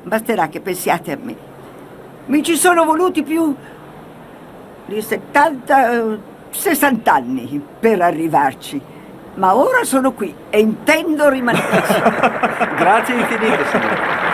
Basterà che pensiate a me. Mi ci sono voluti più di 60 anni per arrivarci. Ma ora sono qui e intendo rimanere. Grazie infinite, signore.